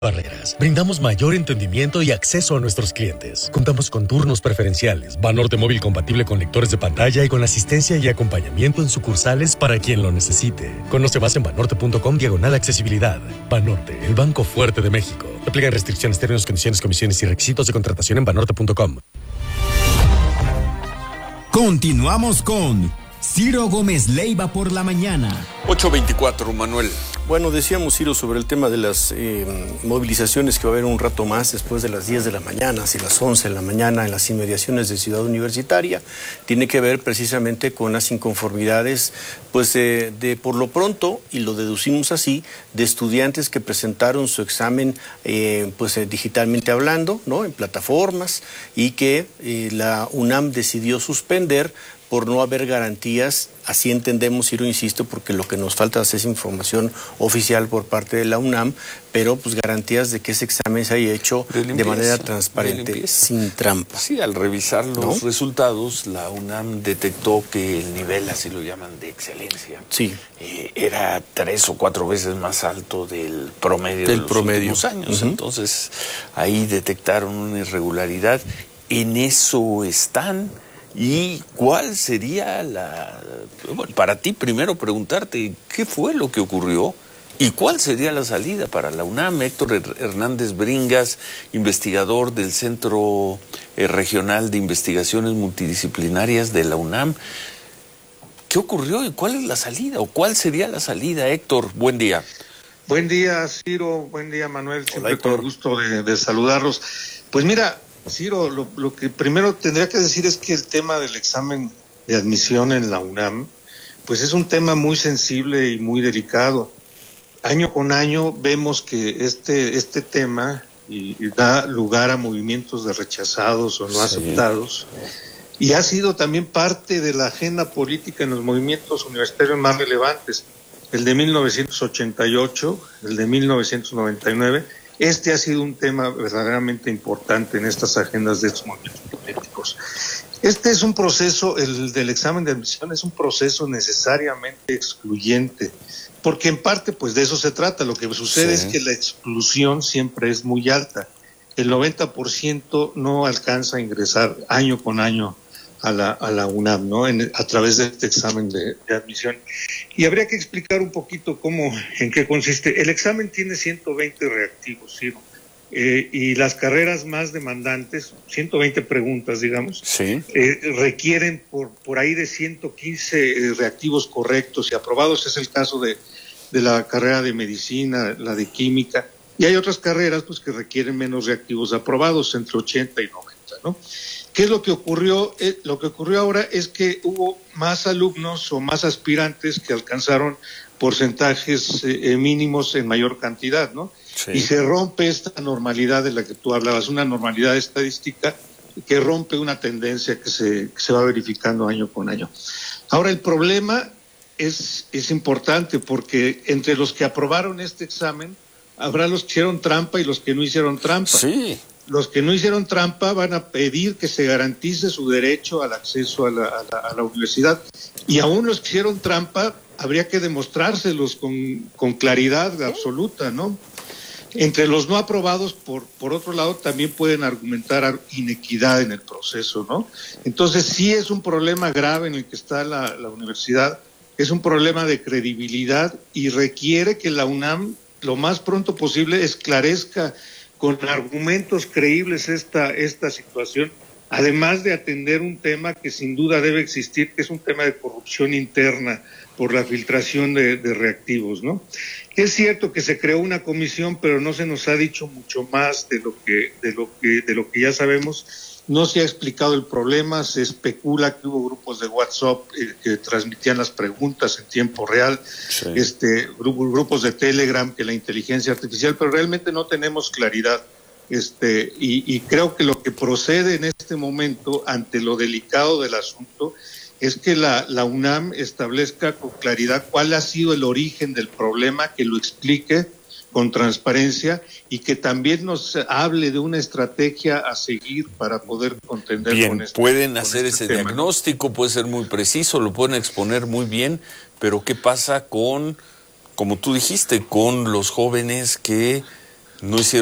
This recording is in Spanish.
barreras. Brindamos mayor entendimiento y acceso a nuestros clientes. Contamos con turnos preferenciales, Banorte móvil compatible con lectores de pantalla y con asistencia y acompañamiento en sucursales para quien lo necesite. Conoce más en banorte.com/accesibilidad. Banorte, el banco fuerte de México. Aplican restricciones, términos, condiciones, comisiones y requisitos de contratación en banorte.com. Continuamos con Ciro Gómez Leiva por la mañana. 8:24, Manuel. Bueno, decíamos, Ciro, sobre el tema de las movilizaciones que va a haber un rato más después de las 10 de la mañana, hacia las 11 de la mañana en las inmediaciones de Ciudad Universitaria. Tiene que ver precisamente con las inconformidades, pues de por lo pronto, y lo deducimos así, de estudiantes que presentaron su examen digitalmente hablando, ¿no?, en plataformas, y que la UNAM decidió suspender por no haber garantías. Así entendemos, Ciro, insisto, porque lo que nos falta es información oficial por parte de la UNAM, pero pues garantías de que ese examen se haya hecho de manera transparente, sin trampa. Sí, al revisar los resultados, la UNAM detectó que el nivel, así lo llaman, de excelencia, sí, era 3 o 4 veces más alto del promedio de los últimos años. Entonces, ahí detectaron una irregularidad. En eso están. ¿Y cuál sería para ti, primero preguntarte, qué fue lo que ocurrió y cuál sería la salida para la UNAM? Héctor Hernández Bringas, investigador del Centro Regional de Investigaciones Multidisciplinarias de la UNAM. ¿Qué ocurrió y cuál es la salida o cuál sería la salida, Héctor? Buen día. Buen día, Ciro. Buen día, Manuel. Siempre Hola, con el gusto de saludarlos. Pues mira, Ciro, lo que primero tendría que decir es que el tema del examen de admisión en la UNAM, pues es un tema muy sensible y muy delicado. Año con año vemos que este tema da lugar a movimientos de rechazados o no aceptados, y ha sido también parte de la agenda política en los movimientos universitarios más relevantes, el de 1988, el de 1999. Este ha sido un tema verdaderamente importante en estas agendas de estos movimientos políticos. Este es un proceso, el del examen de admisión es un proceso necesariamente excluyente, porque en parte pues de eso se trata. Lo que sucede es que la exclusión siempre es muy alta. El 90% no alcanza a ingresar año con año a la UNAM, ¿no?, a través de este examen de admisión. Y habría que explicar un poquito en qué consiste. El examen tiene 120 reactivos, ¿sí? Y las carreras más demandantes, 120 preguntas, digamos, requieren por ahí de 115 reactivos correctos y aprobados. Es el caso de la carrera de medicina, la de química, y hay otras carreras pues que requieren menos reactivos aprobados, entre 80 y 90, ¿no? ¿Qué es lo que ocurrió? Lo que ocurrió ahora es que hubo más alumnos o más aspirantes que alcanzaron porcentajes mínimos en mayor cantidad, ¿no? Sí. Y se rompe esta normalidad de la que tú hablabas, una normalidad estadística que rompe una tendencia que se va verificando año con año. Ahora, el problema es importante porque entre los que aprobaron este examen habrá los que hicieron trampa y los que no hicieron trampa. Sí. Los que no hicieron trampa van a pedir que se garantice su derecho al acceso a la universidad. Y aún los que hicieron trampa, habría que demostrárselos con claridad absoluta, ¿no? Entre los no aprobados, por otro lado, también pueden argumentar inequidad en el proceso, ¿no? Entonces, sí es un problema grave en el que está la universidad, es un problema de credibilidad y requiere que la UNAM lo más pronto posible esclarezca con argumentos creíbles esta situación, además de atender un tema que sin duda debe existir, que es un tema de corrupción interna por la filtración de reactivos, ¿no? Es cierto que se creó una comisión, pero no se nos ha dicho mucho más de lo que ya sabemos. No se ha explicado el problema, se especula que hubo grupos de WhatsApp que transmitían las preguntas en tiempo real, grupos de Telegram, que la inteligencia artificial, pero realmente no tenemos claridad. Y creo que lo que procede en este momento, ante lo delicado del asunto, es que la UNAM establezca con claridad cuál ha sido el origen del problema, que lo explique con transparencia y que también nos hable de una estrategia a seguir para poder contender con esto. Pueden hacer ese diagnóstico, puede ser muy preciso, lo pueden exponer muy bien, pero ¿qué pasa con, como tú dijiste, con los jóvenes que no hicieron